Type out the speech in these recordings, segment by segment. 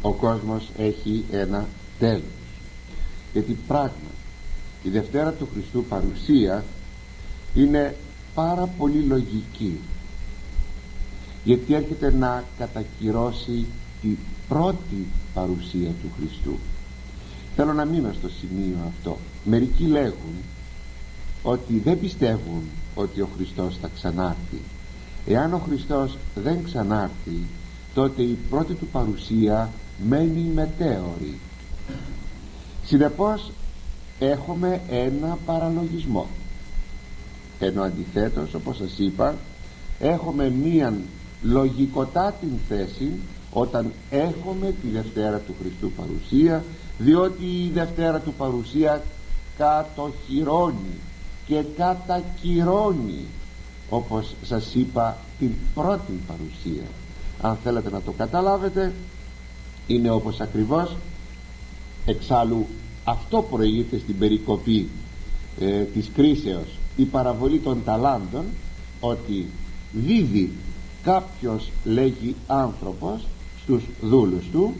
ο κόσμος έχει ένα τέλος. Γιατί πράγμα η Δευτέρα του Χριστού παρουσία είναι πάρα πολύ λογική, γιατί έρχεται να κατακυρώσει την πρώτη παρουσία του Χριστού. Θέλω να μείνω στο σημείο αυτό. Μερικοί λέγουν ότι δεν πιστεύουν ότι ο Χριστός θα ξανάρθει. Εάν ο Χριστός δεν ξανάρθει, τότε η πρώτη του παρουσία μένει μετέωρη. Συνεπώς έχουμε ένα παραλογισμό, ενώ αντιθέτως, όπως σας είπα, έχουμε μία λογικοτάτη θέση όταν έχουμε τη Δευτέρα του Χριστού παρουσία, διότι η Δευτέρα του παρουσία κατοχυρώνει και κατακυρώνει, όπως σας είπα, την πρώτη παρουσία. Αν θέλετε να το καταλάβετε, είναι όπως ακριβώς, εξάλλου αυτό προηγείται στην περικοπή της κρίσεως, η παραβολή των ταλάντων, ότι δίδει κάποιος, λέγει, άνθρωπος στους δούλους του,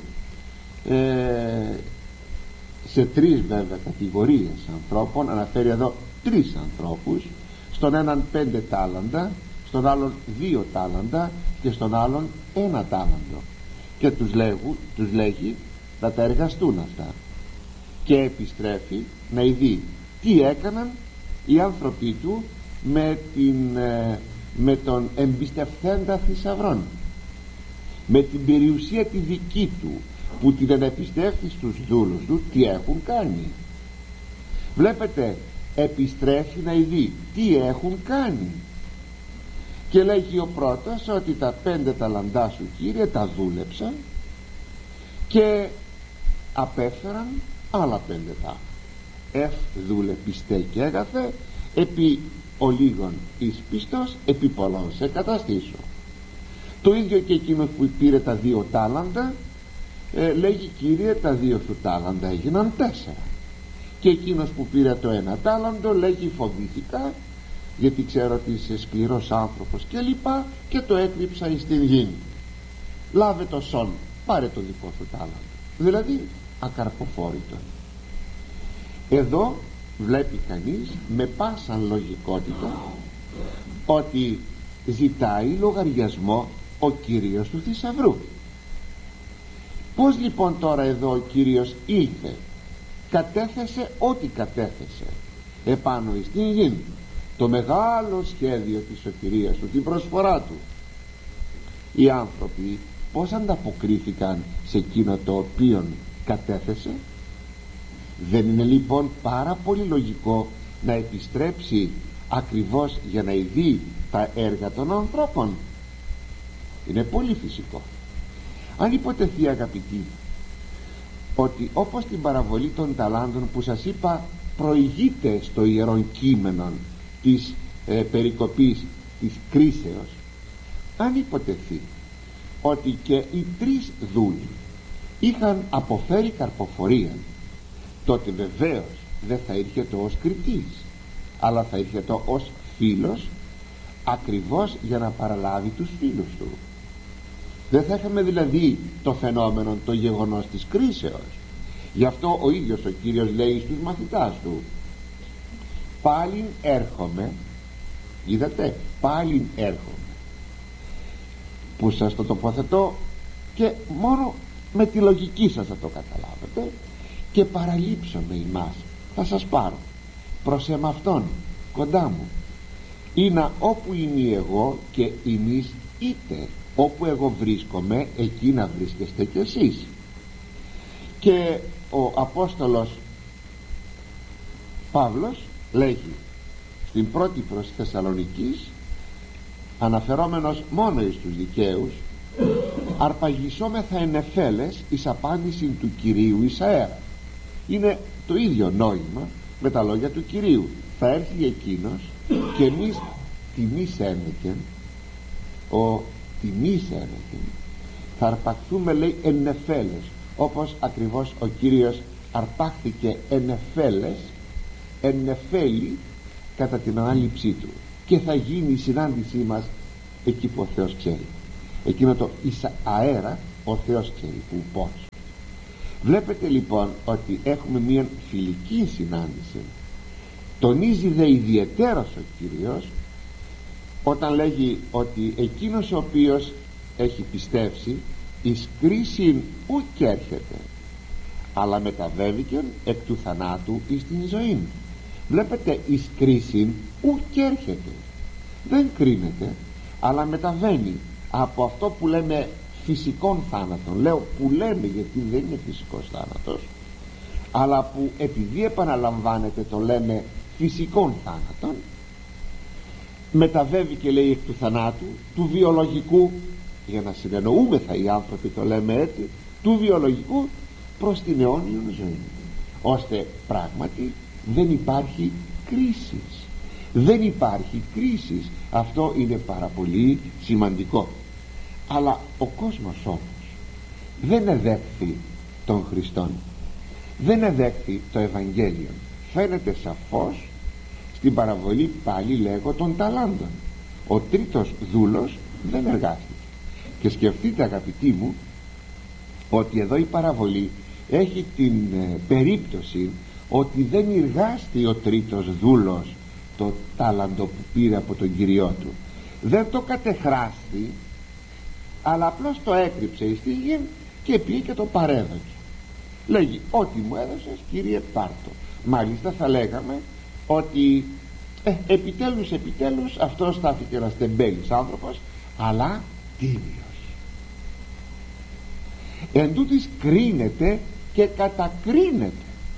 σε τρεις βέβαια κατηγορίες ανθρώπων. Αναφέρει εδώ τρεις ανθρώπους: στον έναν 5 τάλαντα, στον άλλον 2 τάλαντα και στον άλλον 1 τάλαντο, και τους λέγει να τα εργαστούν αυτά, και επιστρέφει να ειδεί τι έκαναν οι άνθρωποι του με τον εμπιστευθέντα θησαυρών, με την περιουσία τη δική του, που την επιστρέφει στους δούλους του τι έχουν κάνει. Βλέπετε, επιστρέφει να ειδεί τι έχουν κάνει, και λέγει ο πρώτος ότι τα 5 ταλαντά σου, κύριε, τα δούλεψαν και απέφεραν άλλα 5 τάλαντα. Δούλε πιστέ και έγαθε, επί ολίγων εις πιστός, επί πολλών σε καταστήσω. Το ίδιο και εκείνος που πήρε τα 2 τάλαντα, λέγει, κύριε, τα 2 σου τάλαντα έγιναν 4. Και εκείνος που πήρε το 1 τάλαντο λέγει, φοβήθηκα, γιατί ξέρω ότι είσαι σκληρός άνθρωπος και λοιπά, και το έκρυψα εις την γη. Λάβε το σον, πάρε το δικό σου τάλαντο. Δηλαδή ακαρποφόρητο. Εδώ βλέπει κανείς με πάσαν λογικότητα ότι ζητάει λογαριασμό ο Κύριος του θησαυρού. Πως λοιπόν τώρα εδώ ο Κύριος ήλθε, κατέθεσε ό,τι κατέθεσε επάνω εις την γη, το μεγάλο σχέδιο της σωτηρίας του, την προσφορά του. Οι άνθρωποι πως ανταποκρίθηκαν σε εκείνο το οποίο κατέθεσε? Δεν είναι λοιπόν πάρα πολύ λογικό να επιστρέψει ακριβώς για να ειδεί τα έργα των ανθρώπων? Είναι πολύ φυσικό. Αν υποτεθεί, αγαπητοί, ότι όπως την παραβολή των ταλάντων που σας είπα προηγείται στο Ιερόν Κείμενο της περικοπής της κρίσεως, αν υποτεθεί ότι και οι 3 δούλοι είχαν αποφέρει καρποφορία, τότε βεβαίως δεν θα ήρχεται ως κριτής, αλλά θα ήρχεται ως φίλος, ακριβώς για να παραλάβει τους φίλους του. Δεν θα είχαμε δηλαδή το φαινόμενο, το γεγονός της κρίσεως. Γι' αυτό ο ίδιος ο Κύριος λέει στους μαθητάς του, πάλιν έρχομαι, είδατε, πάλιν έρχομαι, που σας το τοποθετώ και μόνο με τη λογική σας θα το καταλάβετε, και παραλείψομαι ημάς, θα σας πάρω προς εμαυτόν κοντά μου, είναι όπου είμαι εγώ και εμείς είτε όπου εγώ βρίσκομαι, εκεί να βρίσκεστε κι εσείς. Και ο Απόστολος Παύλος λέγει στην πρώτη προς Θεσσαλονικής, αναφερόμενος μόνο εις τους δικαίους, αρπαγισόμεθα εν εφέλες εις απάντηση του Κυρίου εις αέρα. Είναι το ίδιο νόημα με τα λόγια του Κυρίου. Θα έρθει εκείνος και εμείς τιμής ένεκεν, ο τιμής ένεκεν, θα αρπαχθούμε, λέει, εν εφέλες, όπως ακριβώς ο Κύριος αρπάχθηκε εν εφέλες, εν εφέλη, κατά την ανάληψή του, και θα γίνει η συνάντησή μας εκεί που ο Θεός ξέρει. Εκείνο το εις αέρα ο Θεός ξέρει που πώς. Βλέπετε λοιπόν ότι έχουμε μια φιλική συνάντηση. Τονίζει δε ιδιαιτέρως ο Κύριος όταν λέγει ότι εκείνος ο οποίος έχει πιστεύσει εις κρίσιν ουκ έρχεται, αλλά μεταβέβηκεν εκ του θανάτου εις την ζωή. Βλέπετε, εις κρίσιν ουκ έρχεται, δεν κρίνεται, αλλά μεταβαίνει από αυτό που λέμε φυσικών θάνατων. Λέω που λέμε γιατί δεν είναι φυσικός θάνατος, αλλά που επειδή επαναλαμβάνεται το λέμε φυσικών θάνατων. Μεταβέβει και λέει εκ του θανάτου, του βιολογικού, για να συνεννοούμεθα οι άνθρωποι το λέμε έτσι, του βιολογικού προς την αιώνιον ζωή, ώστε πράγματι δεν υπάρχει κρίσης. Δεν υπάρχει κρίσης. Αυτό είναι πάρα πολύ σημαντικό. Αλλά ο κόσμος όμως δεν εδέχθη τον Χριστόν, δεν εδέχθη το Ευαγγέλιο. Φαίνεται σαφώς στην παραβολή πάλι λέγω των ταλάντων. Ο τρίτος δούλος δεν εργάστηκε. Και σκεφτείτε αγαπητοί μου ότι εδώ η παραβολή έχει την περίπτωση ότι δεν εργάστη ο τρίτος δούλος το τάλαντο που πήρε από τον Κυριό του. Δεν το κατεχράστη, αλλά απλώς το έκρυψε εις τη γη και πήγε και το παρέδωσε. Λέγει, ό,τι μου έδωσες Κύριε πάρτο. Μάλιστα θα λέγαμε ότι επιτέλους αυτός στάθηκε ένας τεμπέλης άνθρωπος, αλλά τίμιος. Εν τούτοις κρίνεται και κατακρίνεται.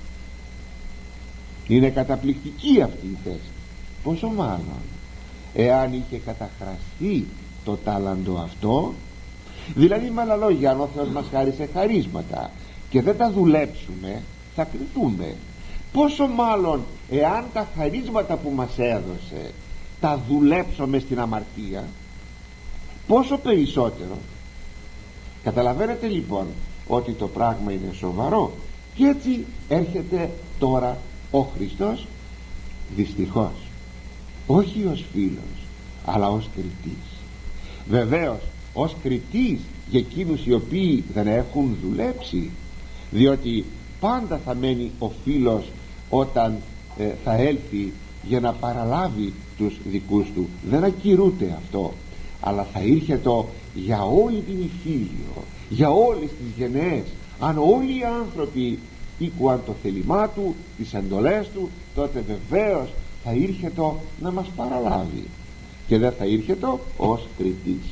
Είναι καταπληκτική αυτή η θέση. Πόσο μάλλον εάν είχε καταχραστεί το τάλαντο αυτό, δηλαδή με άλλα λόγια, αν ο Θεός μας χάρισε χαρίσματα και δεν τα δουλέψουμε, θα κριθούμε. Πόσο μάλλον εάν τα χαρίσματα που μας έδωσε τα δουλέψουμε στην αμαρτία, πόσο περισσότερο. Καταλαβαίνετε λοιπόν ότι το πράγμα είναι σοβαρό. Και έτσι έρχεται τώρα ο Χριστός, δυστυχώς όχι ως φίλος αλλά ως κριτής. Βεβαίως ως κριτής για εκείνους οι οποίοι δεν έχουν δουλέψει, διότι πάντα θα μένει ο φίλος όταν θα έλθει για να παραλάβει τους δικούς του. Δεν ακυρούται αυτό, αλλά θα ήρχεται για όλη την υφήλιο, για όλες τις γενναίες. Αν όλοι οι άνθρωποι ήκουαν το θέλημά του, τις εντολές του, τότε βεβαίως θα ήρχεται να μας παραλάβει και δεν θα ήρχεται ως κριτής.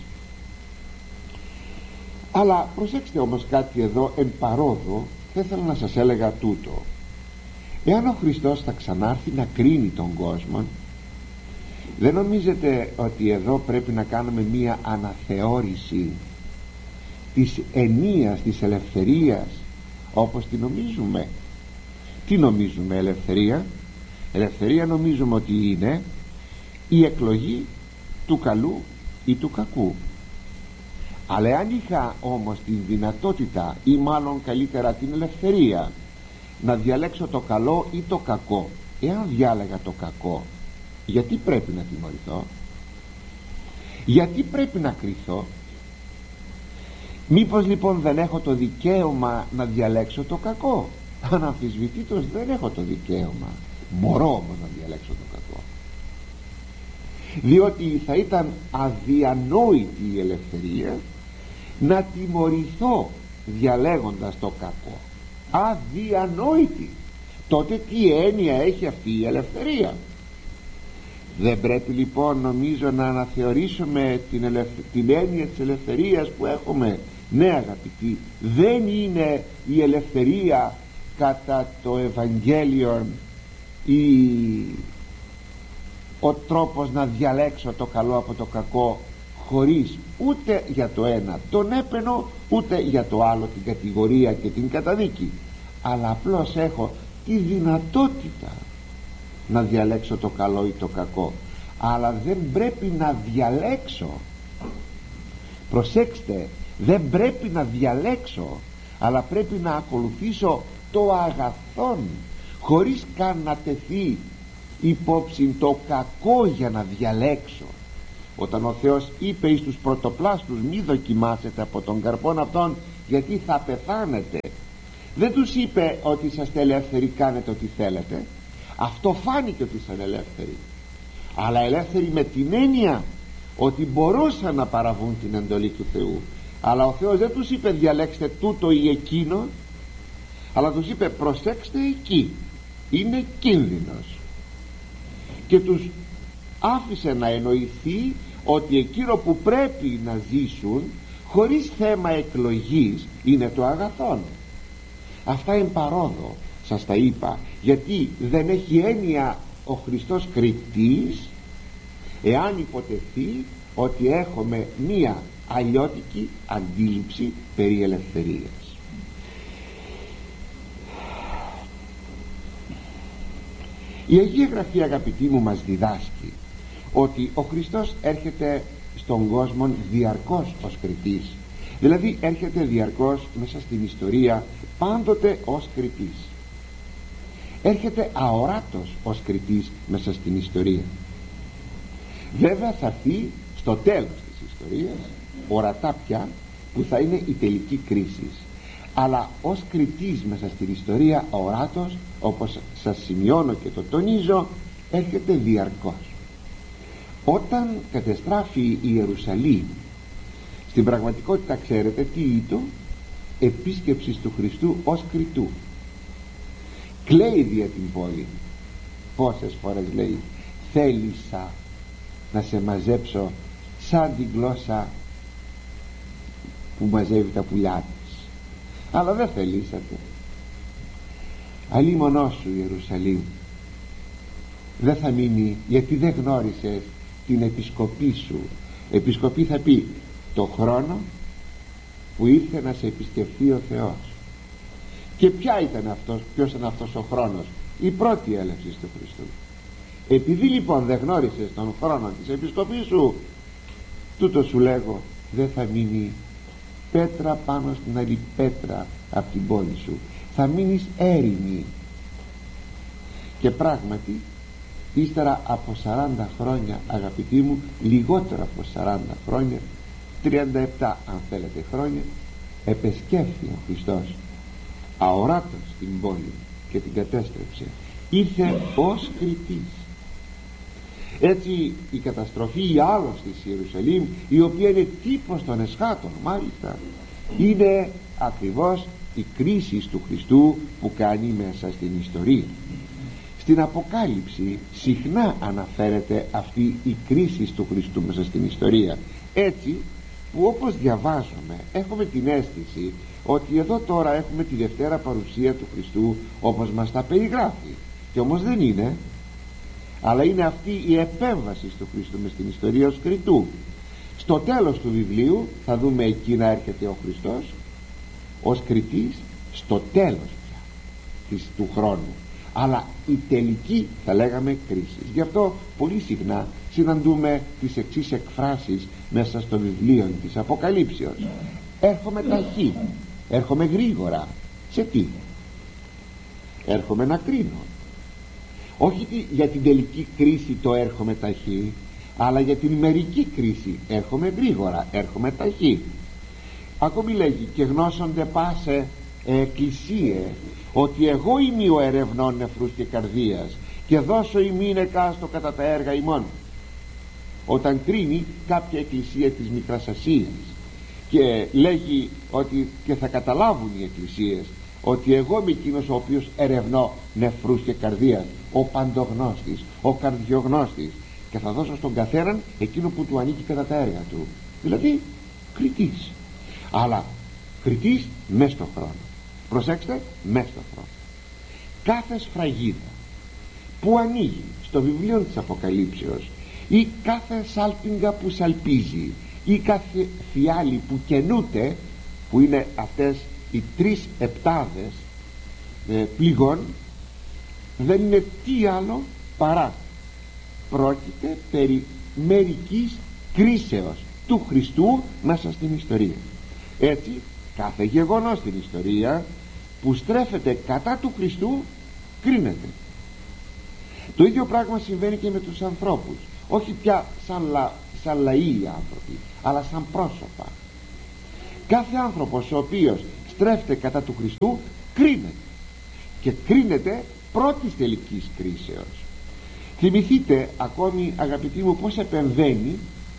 Αλλά προσέξτε όμως κάτι εδώ εν παρόδο. Θα ήθελα να σας έλεγα τούτο: εάν ο Χριστός θα ξανάρθει να κρίνει τον κόσμο, δεν νομίζετε ότι εδώ πρέπει να κάνουμε μία αναθεώρηση της ενίας της ελευθερίας όπως τη νομίζουμε? Τι νομίζουμε ελευθερία? Ελευθερία νομίζουμε ότι είναι η εκλογή του καλού ή του κακού. Αλλά αν είχα όμως την δυνατότητα, ή μάλλον καλύτερα την ελευθερία, να διαλέξω το καλό ή το κακό, εάν διάλεγα το κακό, γιατί πρέπει να τιμωρηθώ? Γιατί πρέπει να κριθώ? Μήπως λοιπόν δεν έχω το δικαίωμα να διαλέξω το κακό? Αναμφισβητήτως δεν έχω το δικαίωμα. Μπορώ όμως να διαλέξω το κακό, διότι θα ήταν αδιανόητη η ελευθερία να τιμωρηθώ διαλέγοντας το κακό. Αδιανόητη. Τότε τι έννοια έχει αυτή η ελευθερία? Δεν πρέπει λοιπόν νομίζω να αναθεωρήσουμε την έννοια της ελευθερίας που έχουμε? Ναι αγαπητοί, δεν είναι η ελευθερία κατά το Ευαγγέλιο ο τρόπος να διαλέξω το καλό από το κακό, χωρίς ούτε για το ένα τον έπαινο, ούτε για το άλλο την κατηγορία και την καταδίκη, αλλά απλώς έχω τη δυνατότητα να διαλέξω το καλό ή το κακό. Αλλά δεν πρέπει να διαλέξω, προσέξτε, δεν πρέπει να διαλέξω, αλλά πρέπει να ακολουθήσω το αγαθόν, χωρίς καν να τεθεί υπόψη το κακό για να διαλέξω. Όταν ο Θεός είπε εις τους πρωτοπλάστους, μη δοκιμάσετε από τον καρπόν αυτόν, γιατί θα πεθάνετε, Δεν τους είπε ότι είσαστε ελεύθεροι, κάνετε ό,τι θέλετε. Αυτό φάνηκε ότι ήσαν ελεύθεροι, αλλά ελεύθεροι με την έννοια ότι μπορούσαν να παραβούν την εντολή του Θεού. Αλλά ο Θεός δεν τους είπε διαλέξτε τούτο ή εκείνο, αλλά τους είπε προσέξτε εκεί, είναι κίνδυνος, και τους άφησε να εννοηθεί ότι εκείνο που πρέπει να ζήσουν χωρίς θέμα εκλογής είναι το αγαθόν. Αυτά εν παρόδο σας τα είπα, γιατί δεν έχει έννοια ο Χριστός κριτής εάν υποτεθεί ότι έχουμε μία αλλιώτικη αντίληψη περί ελευθερίας. Η Αγία Γραφή, αγαπητοί μου, μας διδάσκει ότι ο Χριστός έρχεται στον κόσμο διαρκώς ως κριτής, δηλαδή έρχεται διαρκώς μέσα στην ιστορία, πάντοτε ως κριτής. Έρχεται αοράτος ως κριτής μέσα στην ιστορία. Βέβαια θα έρθει στο τέλος της ιστορίας ορατά πια, που θα είναι η τελική κρίση, αλλά ως κριτής μέσα στην ιστορία αοράτος, όπως σας σημειώνω και το τονίζω, έρχεται διαρκώς. Όταν κατεστράφει η Ιερουσαλήμ, στην πραγματικότητα ξέρετε τι ήτο? Επίσκεψης του Χριστού ως κριτού. Κλαίει δια την πόλη. Πόσες φορές λέει θέλησα να σε μαζέψω σαν την γλώσσα που μαζεύει τα πουλιά της, αλλά δεν θελήσατε. Αλίμονός σου Ιερουσαλήμ, δεν θα μείνει, γιατί δεν γνώρισες την επισκοπή σου. Επισκοπή θα πει το χρόνο που ήρθε να σε επισκεφθεί ο Θεός. Και ποιος ήταν αυτός ο χρόνος? Η πρώτη έλευση του Χριστού. Επειδή λοιπόν δεν γνώρισες τον χρόνο της επισκοπής σου, τούτο σου λέγω, δεν θα μείνει πέτρα πάνω στην άλλη πέτρα από την πόλη σου, θα μείνεις έρημη. Και πράγματι ύστερα από 40 χρόνια, αγαπητοί μου, λιγότερο από 40 χρόνια, 37 αν θέλετε χρόνια, επεσκέφθη ο Χριστός αοράτος την πόλη και την κατέστρεψε. Ήρθε ως κριτής. Έτσι η καταστροφή άλλος της Ιερουσαλήμ, η οποία είναι τύπος των εσχάτων μάλιστα, είναι ακριβώς η κρίση του Χριστού που κάνει μέσα στην ιστορία. Στην Αποκάλυψη συχνά αναφέρεται αυτή η κρίση του Χριστού μέσα στην ιστορία, έτσι που όπως διαβάζουμε έχουμε την αίσθηση ότι εδώ τώρα έχουμε τη δευτέρα παρουσία του Χριστού όπως μας τα περιγράφει, και όμως δεν είναι, αλλά είναι αυτή η επέμβαση του Χριστού μες στην ιστορία ως κριτού. Στο τέλος του βιβλίου θα δούμε εκεί να έρχεται ο Χριστός ως κριτής, στο τέλος πια του χρόνου, αλλά η τελική θα λέγαμε κρίση. Γι' αυτό πολύ συχνά συναντούμε τις εξής εκφράσεις μέσα στο βιβλίο της Αποκαλύψεως: έρχομαι ταχύ, έρχομαι γρήγορα. Σε τι? Έρχομαι να κρίνω. Όχι για την τελική κρίση το έρχομαι ταχύ, αλλά για την μερική κρίση έρχομαι γρήγορα, έρχομαι ταχύ. Ακόμη λέγει: και γνώσονται πάσε εκκλησίε ότι εγώ είμαι ο ερευνών νεφρούς και καρδίας, και δώσω ημίν εκάστο κατά τα έργα ημών. Όταν κρίνει κάποια εκκλησία της Μικράς Ασίας, και λέγει ότι και θα καταλάβουν οι εκκλησίες ότι εγώ είμαι εκείνος ο οποίος ερευνώ νεφρούς και καρδίας, ο παντογνώστης, ο καρδιογνώστης, και θα δώσω στον καθέναν εκείνο που του ανήκει κατά τα έργα του. Δηλαδή κριτής, αλλά κριτής μες στον χρόνο. Προσέξτε, μες στον χρόνο. Κάθε σφραγίδα που ανοίγει στο βιβλίο της Αποκαλύψεως, ή κάθε σάλπιγγα που σαλπίζει, ή κάθε φιάλι που καινούται, που είναι αυτές οι 3 επτάδες πληγών, δεν είναι τι άλλο παρά πρόκειται περί μερικής κρίσεως του Χριστού μέσα στην ιστορία. Έτσι κάθε γεγονός στην ιστορία που στρέφεται κατά του Χριστού κρίνεται. Το ίδιο πράγμα συμβαίνει και με τους ανθρώπους, όχι πια σαν λαοί άνθρωποι, αλλά σαν πρόσωπα. Κάθε άνθρωπος ο οποίος στρέφεται κατά του Χριστού κρίνεται, και κρίνεται πρώτης τελικής κρίσεως. Θυμηθείτε ακόμη, αγαπητοί μου, πως επεμβαίνει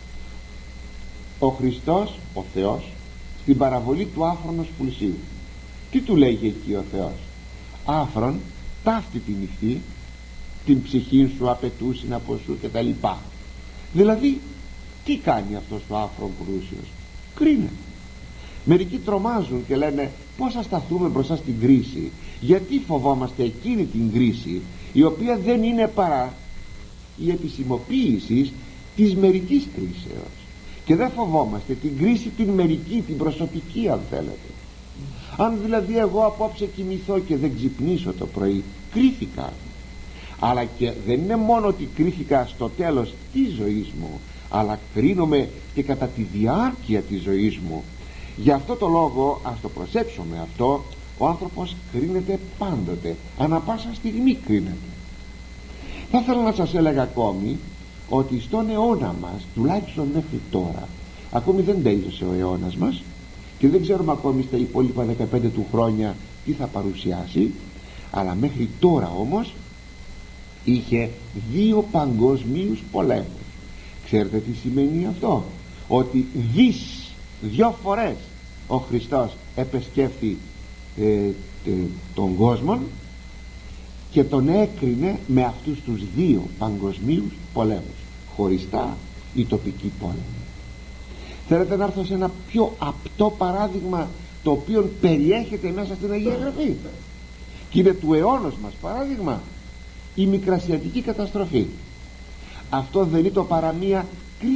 ο Χριστός, ο Θεός, στην παραβολή του άφρονος πουλσίου. Τι του λέγει εκεί ο Θεός? Άφρον, ταύτη τη νυχτή, την ψυχή σου απαιτούσιν από σου και τα λοιπά. Δηλαδή τι κάνει αυτός ο άφρον πλούσιος? Κρίνεται. Μερικοί τρομάζουν και λένε πώς θα σταθούμε μπροστά στην κρίση? Γιατί φοβόμαστε εκείνη την κρίση, η οποία δεν είναι παρά η επισημοποίηση της μερικής κρίσεως, και δεν φοβόμαστε την κρίση την μερική, την προσωπική, αν θέλετε. Αν δηλαδή εγώ απόψε κοιμηθώ και δεν ξυπνήσω το πρωί, κρίθηκα. Αλλά και δεν είναι μόνο ότι κρίθηκα στο τέλος της ζωής μου, αλλά κρίνομαι και κατά τη διάρκεια της ζωής μου. Γι' αυτό το λόγο, ας το προσέξουμε αυτό, ο άνθρωπος κρίνεται πάντοτε, ανά πάσα στιγμή κρίνεται. Θα ήθελα να σας έλεγα ακόμη ότι στον αιώνα μας, τουλάχιστον μέχρι τώρα, ακόμη δεν τέλειωσε ο αιώνας μας και δεν ξέρουμε ακόμη στα υπόλοιπα 15 του χρόνια τι θα παρουσιάσει, αλλά μέχρι τώρα όμως είχε 2 παγκοσμίους πολέμους. Ξέρετε τι σημαίνει αυτό? Ότι 2 φορές ο Χριστός επεσκέφθη τον κόσμο και τον έκρινε με αυτούς τους 2 παγκοσμίους πολέμους, χωριστά η τοπική πόλεμη. Θέλετε να έρθω σε ένα πιο απτό παράδειγμα, το οποίο περιέχεται μέσα στην Αγία Γραφή και είναι του αιώνος μας παράδειγμα? Η Μικρασιατική καταστροφή. Αυτό δεν είναι το παρά μία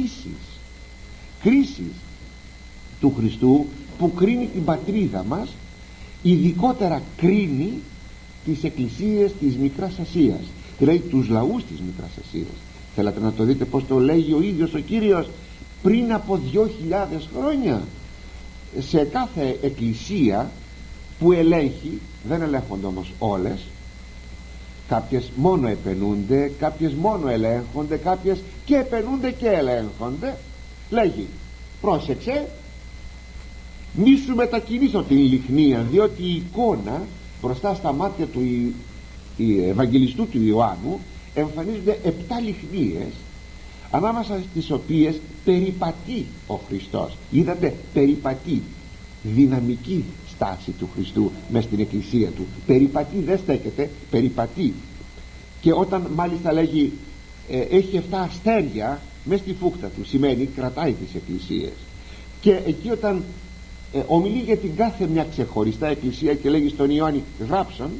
κρίσης του Χριστού, που κρίνει την πατρίδα μας, ειδικότερα κρίνει τις εκκλησίες της Μικράς Ασίας, δηλαδή τους λαούς της Μικράς Ασίας. Θέλατε να το δείτε πως το λέγει ο ίδιος ο Κύριος πριν από 2.000 χρόνια? Σε κάθε εκκλησία που ελέγχει, δεν ελέγχονται όμως όλες, κάποιες μόνο επενούνται, κάποιες μόνο ελέγχονται, κάποιες και επενούνται και ελέγχονται, λέγει πρόσεξε, μη σου μετακινήσω την λιχνία, διότι η εικόνα μπροστά στα μάτια του Ευαγγελιστού του Ιωάννου εμφανίζονται 7 λιχνίες, ανάμεσα στις οποίες περιπατεί ο Χριστός. Είδατε, περιπατεί, δυναμική στάση του Χριστού μες στην εκκλησία του. Περιπατεί, δεν στέκεται, περιπατεί. Και όταν μάλιστα λέγει έχει 7 αστέρια μες στη φούχτα του, σημαίνει κρατάει τις εκκλησίες. Και εκεί όταν ομιλεί για την κάθε μια ξεχωριστά εκκλησία και λέγει στον Ιωάννη γράψον,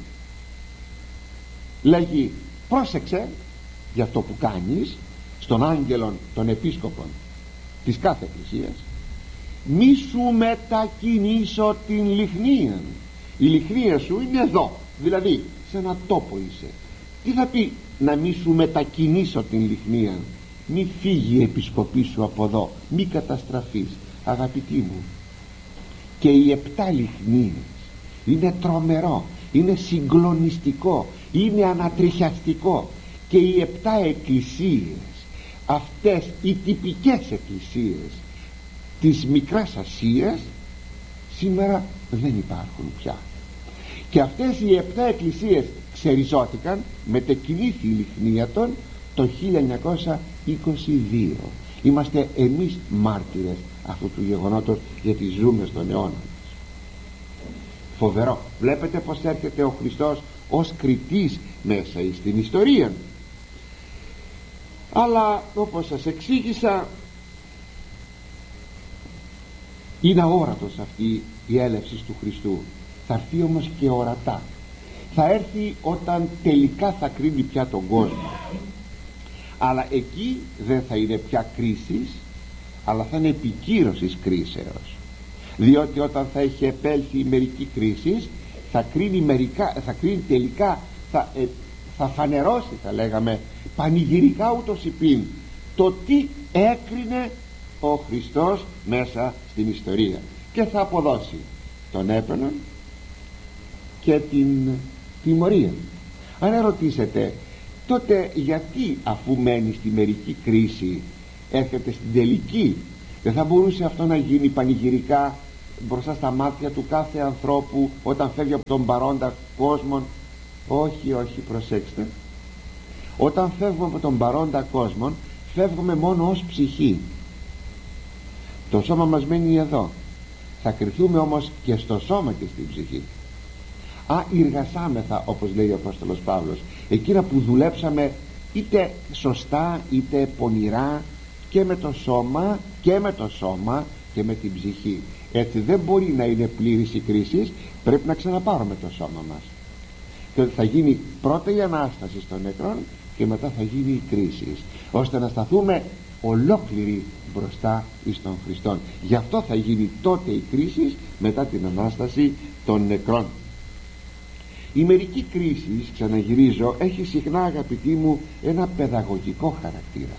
λέγει πρόσεξε για αυτό που κάνεις, στον άγγελον των επίσκοπων της κάθε εκκλησίας, μη σου μετακινήσω την λιχνία. Η λιχνία σου είναι εδώ, δηλαδή σε ένα τόπο είσαι. Τι θα πει να μη σου μετακινήσω την λιχνία? Μη φύγει η επισκοπή σου από εδώ, μη καταστραφείς. Αγαπητοί μου, και οι 7 λιχνίες είναι τρομερό, είναι συγκλονιστικό, είναι ανατριχιαστικό. Και οι 7 εκκλησίες, αυτές οι τυπικές εκκλησίες της Μικράς Ασίας, σήμερα δεν υπάρχουν πια. Και αυτές οι 7 εκκλησίες ξεριζώθηκαν, μετεκινήθη η λιχνία των το 1922. Είμαστε εμείς μάρτυρες αυτού του γεγονότος, γιατί ζούμε στον αιώνα μας. Φοβερό. Βλέπετε πως έρχεται ο Χριστός ως κριτής μέσα στην ιστορία. Αλλά όπως σας εξήγησα, είναι αόρατος αυτή η έλευση του Χριστού. Θα έρθει όμως και ορατά. Θα έρθει όταν τελικά θα κρίνει πια τον κόσμο. Αλλά εκεί δεν θα είναι πια κρίσης, αλλά θα είναι επικύρωσης κρίσεως. Διότι όταν θα έχει επέλθει η μερική κρίση, θα κρίνει τελικά, θα φανερώσει, θα λέγαμε πανηγυρικά ούτως υπήν, το τι έκρινε ο Χριστός μέσα στην ιστορία, και θα αποδώσει τον έπαινον και την τιμωρία. Αν ερωτήσετε τότε γιατί, αφού μένει στη μερική κρίση, έρχεται στην τελική? Δεν θα μπορούσε αυτό να γίνει πανηγυρικά μπροστά στα μάτια του κάθε ανθρώπου όταν φεύγει από τον παρόντα κόσμο? Όχι, όχι, προσέξτε. Όταν φεύγουμε από τον παρόντα κόσμο, φεύγουμε μόνο ως ψυχή. Το σώμα μας μένει εδώ. Θα κριθούμε όμως και στο σώμα και στην ψυχή. Εργασάμεθα, όπως λέει ο Απόστολος Παύλος, εκείνα που δουλέψαμε είτε σωστά είτε πονηρά, και με το σώμα και με την ψυχή. Έτσι δεν μπορεί να είναι πλήρης η κρίση. Πρέπει να ξαναπάρουμε το σώμα μας, και θα γίνει πρώτα η Ανάσταση των νεκρών και μετά θα γίνει η κρίση, ώστε να σταθούμε ολόκληροι μπροστά εις τον Χριστόν. Γι' αυτό θα γίνει τότε η κρίση μετά την Ανάσταση των νεκρών. Η μερική κρίση, ξαναγυρίζω, έχει συχνά, αγαπητοί μου, ένα παιδαγωγικό χαρακτήρα.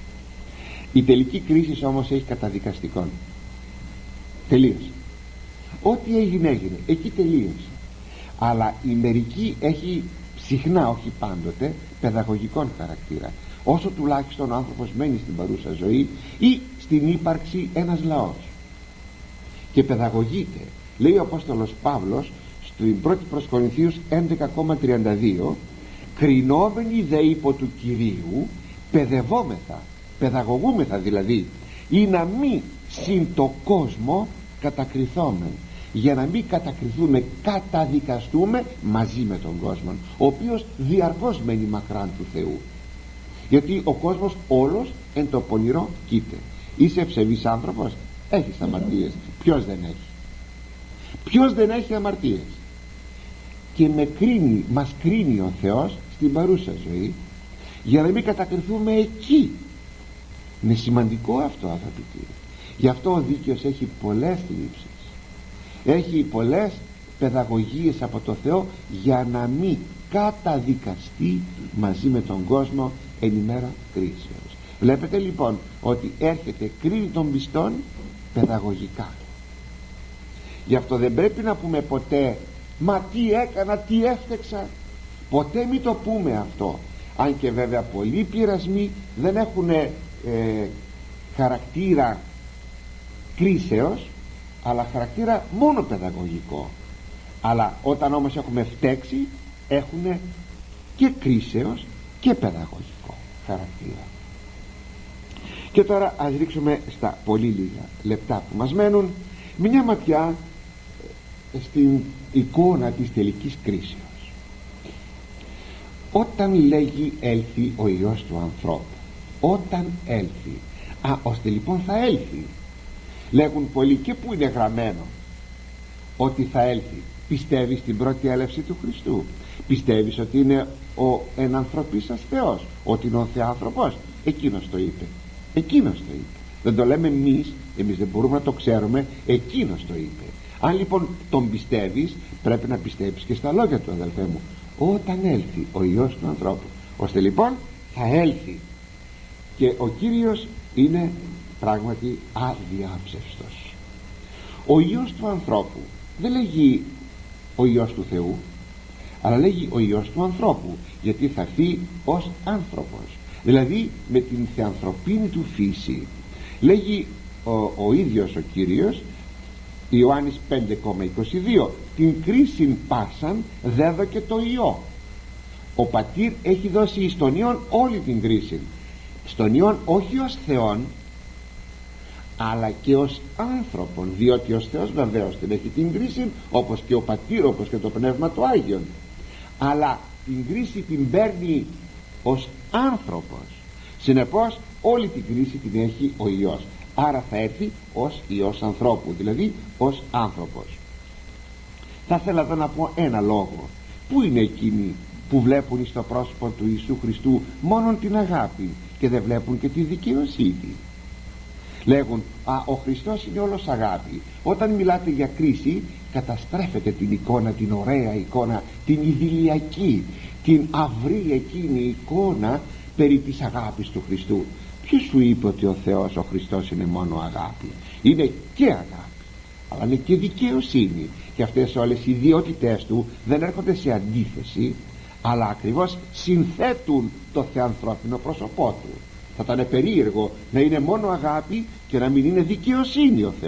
Η τελική κρίση όμως έχει καταδικαστικό. Τελείωσε. Ό,τι έγινε έγινε, εκεί τελείωσε. Αλλά η μερική έχει συχνά, όχι πάντοτε, παιδαγωγικό χαρακτήρα, όσο τουλάχιστον ο άνθρωπος μένει στην παρούσα ζωή ή στην ύπαρξη ένας λαός, και παιδαγωγείται. Λέει ο Απόστολος Παύλος στην 1η προς Κορινθίους 11,32, κρινόμενοι δε υπό του Κυρίου παιδευόμεθα, παιδαγωγούμεθα δηλαδή, ή να μη συν το κόσμο κατακριθόμεν, για να μην κατακριθούμε, καταδικαστούμε μαζί με τον κόσμο, ο οποίος διαρκώς μένει μακράν του Θεού. Γιατί ο κόσμος όλος εν το πονηρό κοίται. Είσαι ευσεβής άνθρωπος, έχεις αμαρτίες. Ποιος δεν έχει? Ποιος δεν έχει αμαρτίες? Και μας κρίνει ο Θεός στην παρούσα ζωή, για να μην κατακριθούμε εκεί. Είναι σημαντικό αυτό, αγαπητοί. Γι' αυτό ο δίκαιος έχει πολλές θλίψεις, έχει πολλές παιδαγωγίες από το Θεό, για να μην καταδικαστεί μαζί με τον κόσμο εν ημέρα κρίσεως. Βλέπετε λοιπόν ότι έρχεται, κρίνει των πιστών παιδαγωγικά. Γι' αυτό δεν πρέπει να πούμε ποτέ «Μα τι έκανα, τι έφτεξα». Ποτέ μην το πούμε αυτό. Αν και βέβαια πολλοί πειρασμοί δεν έχουν χαρακτήρα κρίσεως, αλλά χαρακτήρα μόνο παιδαγωγικό. Αλλά όταν όμως έχουμε φταίξει, έχουν και κρίσεως και παιδαγωγικό χαρακτήρα. Και τώρα ας ρίξουμε στα πολύ λίγα λεπτά που μας μένουν μια ματιά στην εικόνα της τελικής κρίσεως. Όταν λέγει έλθει ο Υιός του ανθρώπου, όταν έλθει, ώστε λοιπόν θα έλθει. Λέγουν πολλοί, και πού είναι γραμμένο ότι θα έλθει? Πιστεύεις στην πρώτη έλευση του Χριστού? Πιστεύεις ότι είναι ο ενανθρωπίσας Θεός, ότι είναι ο Θεάνθρωπος? Εκείνος το είπε. Εκείνος το είπε. Δεν το λέμε εμείς δεν μπορούμε να το ξέρουμε. Εκείνος το είπε. Αν λοιπόν τον πιστεύεις, πρέπει να πιστεύεις και στα λόγια του, αδελφέ μου. Όταν έλθει ο Υιός του ανθρώπου, ώστε λοιπόν θα έλθει. Και ο Κύριος είναι πράγματι αδιάψευστος. Ο Υιός του ανθρώπου δεν λέγει ο Υιός του Θεού, αλλά λέγει ο Υιός του ανθρώπου, γιατί θα έρθει ως άνθρωπος, δηλαδή με την θεανθρωπίνη του φύση. Λέγει ο ίδιος ο Κύριος, Ιωάννης 5,22, την κρίσιν πάσαν δέδωκε το Υιό. Ο Πατήρ έχει δώσει εις τον Υιόν όλη την κρίση, στον Υιόν όχι ως Θεόν, αλλά και ως άνθρωπον, διότι ως Θεός βεβαίως την έχει την κρίση, όπως και ο Πατήρ, όπως και το Πνεύμα του Άγιον, αλλά την κρίση την παίρνει ως άνθρωπος. Συνεπώς όλη την κρίση την έχει ο Υιός, άρα θα έρθει ως Υιός ανθρώπου, δηλαδή ως άνθρωπος. Θα ήθελα εδώ να πω ένα λόγο. Πού είναι εκείνοι που βλέπουν στο πρόσωπο του Ιησού Χριστού μόνον την αγάπη και δεν βλέπουν και τη δικαιοσύνη? Λέγουν ο Χριστός είναι όλος αγάπη. Όταν μιλάτε για κρίση, καταστρέφετε την εικόνα, την ωραία εικόνα, την ιδηλιακή, την αυρή εκείνη εικόνα περί της αγάπης του Χριστού. Ποιος σου είπε ότι ο Θεός, ο Χριστός, είναι μόνο αγάπη? Είναι και αγάπη, αλλά είναι και δικαιοσύνη, και αυτές όλες οι ιδιότητες του δεν έρχονται σε αντίθεση, αλλά ακριβώς συνθέτουν το θεανθρώπινο πρόσωπό του. Θα ήταν περίεργο να είναι μόνο αγάπη και να μην είναι δικαιοσύνη ο Θεός.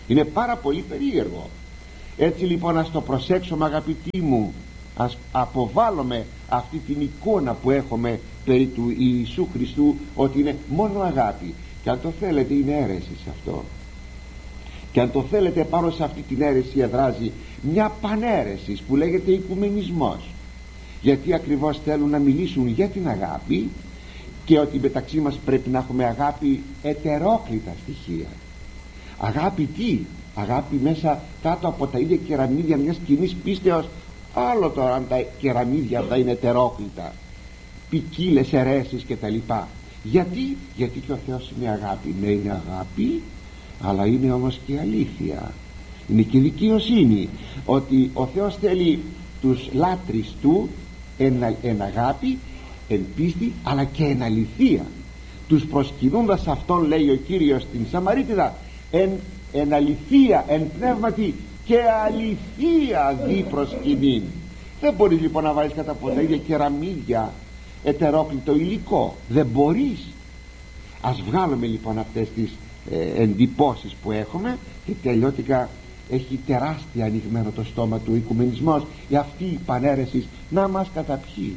Είναι πάρα πολύ περίεργο. Έτσι λοιπόν ας το προσέξουμε, αγαπητοί μου, ας αποβάλλουμε αυτή την εικόνα που έχουμε περί του Ιησού Χριστού, ότι είναι μόνο αγάπη. Και αν το θέλετε είναι αίρεση σε αυτό, και αν το θέλετε πάνω σε αυτή την αίρεση εδράζει μια παναίρεση που λέγεται οικουμενισμός, γιατί ακριβώς θέλουν να μιλήσουν για την αγάπη, και ότι μεταξύ μας πρέπει να έχουμε αγάπη ετερόκλητα στοιχεία. Αγάπη τι? Αγάπη μέσα κάτω από τα ίδια κεραμίδια μιας κοινής πίστεως. Άλλο τώρα αν τα κεραμίδια αυτά είναι ετερόκλητα, ποικίλες αιρέσεις και τα λοιπά. Γιατί και ο Θεός είναι αγάπη. Ναι, είναι αγάπη, αλλά είναι όμως και αλήθεια, είναι και δικαιοσύνη, ότι ο Θεός θέλει τους λάτρεις του εν αγάπη, εν πίστη, αλλά και εν αληθεία. Τους προσκυνούντας αυτόν, λέει ο Κύριος στην Σαμαρίτιδα, εν αληθεία, εν πνεύματι και αληθεία δι προσκυνήν. Δεν μπορείς λοιπόν να βάλεις κατά από τα ίδια κεραμίδια ετερόκλητο υλικό, δεν μπορείς. Ας βγάλουμε λοιπόν αυτές τις εντυπώσεις που έχουμε, και τελειώτικα έχει τεράστια ανοιγμένο το στόμα του οικουμενισμός, για αυτή η παναίρεση να μας καταπιεί.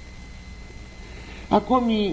Ακόμη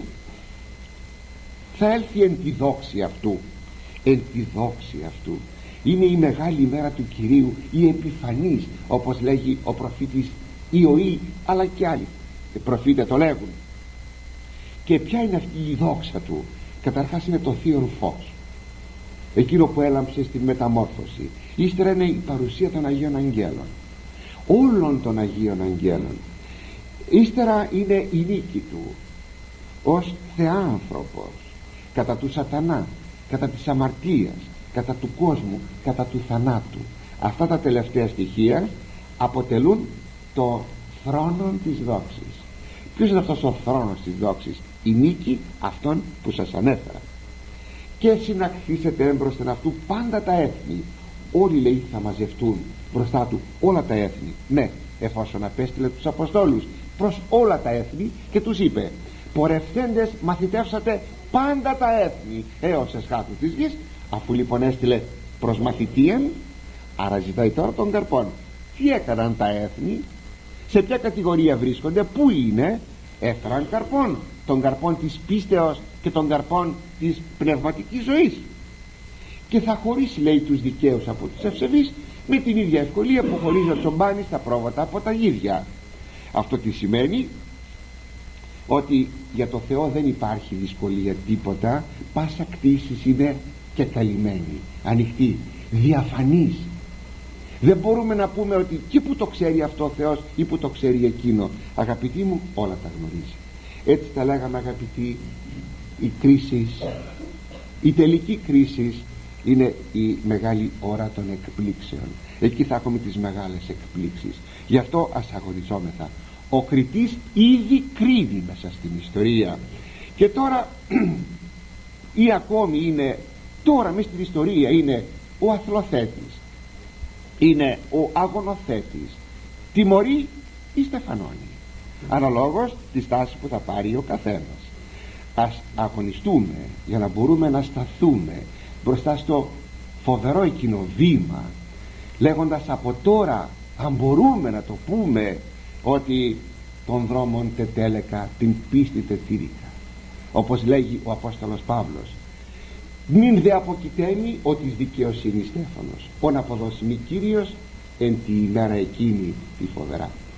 θα έλθει εν τη δόξη αυτού, εν τη δόξη αυτού. Είναι η μεγάλη ημέρα του Κυρίου, η επιφανής, όπως λέγει ο προφήτης Ιωήλ, αλλά και άλλοι προφήτες το λέγουν. Και ποια είναι αυτή η δόξα του? Καταρχάς είναι το θείον φως, εκείνο που έλαμψε στη μεταμόρφωση. Ύστερα είναι η παρουσία των Αγίων Αγγέλων, όλων των Αγίων Αγγέλων. Ύστερα είναι η νίκη του ως θεάνθρωπος κατά του σατανά, κατά της αμαρτίας, κατά του κόσμου, κατά του θανάτου. Αυτά τα τελευταία στοιχεία αποτελούν το θρόνο της δόξης. Ποιος είναι αυτός ο θρόνος της δόξης? Η νίκη αυτών που σας ανέφερα. Και συναχθήσετε έμπροσθεν αυτού πάντα τα έθνη. Όλοι, λέει, θα μαζευτούν μπροστά του, όλα τα έθνη. Ναι, εφόσον απέστειλε τους Αποστόλους προς όλα τα έθνη και τους είπε: πορευθέντες μαθητεύσατε πάντα τα έθνη έως εσχάτου της γης. Αφού λοιπόν έστειλε προς μαθητείαν, άρα ζητάει τώρα των καρπών. Τι έκαναν τα έθνη? Σε ποια κατηγορία βρίσκονται? Πού είναι? Έφεραν καρπών, των καρπών της πίστεως και των καρπών της πνευματικής ζωής. Και θα χωρίσει, λέει, τους δικαίους από τους ευσεβείς με την ίδια ευκολία που χωρίζει ο τσομπάνης τα πρόβατα από τα γίδια. Αυτό τι σημαίνει? Ότι για το Θεό δεν υπάρχει δυσκολία τίποτα. Πάσα κτήσης είναι και καλυμμένη, ανοιχτή, διαφανής. Δεν μπορούμε να πούμε ότι και που το ξέρει αυτό ο Θεός ή που το ξέρει εκείνο. Αγαπητοί μου, όλα τα γνωρίζει. Έτσι τα λέγαμε, αγαπητοί. Η κρίση, η τελική κρίση είναι η μεγάλη ώρα των εκπλήξεων. Εκεί θα έχουμε τις μεγάλες εκπλήξεις. Γι' αυτό ας αγωνιζόμεθα. Ο κριτής ήδη κρίνει μέσα στην ιστορία. Και τώρα ή ακόμη είναι, τώρα μέσα στην ιστορία είναι ο αθλοθέτης, είναι ο αγωνοθέτης, τιμωρεί ή στεφανώνει, αναλόγως τη στάση που θα πάρει ο καθένας. Ας αγωνιστούμε για να μπορούμε να σταθούμε μπροστά στο φοβερό εκείνο βήμα, λέγοντας από τώρα, αν μπορούμε να το πούμε, ότι των δρόμων τετέλεκα την πίστη τετήρικα, όπως λέγει ο Απόστολος Παύλος. Μην δε αποκοιτέμει ότι εις δικαιοσύνη στέφανος ον αποδώσει μη Κύριος εν τη ημέρα εκείνη τη φοβερά.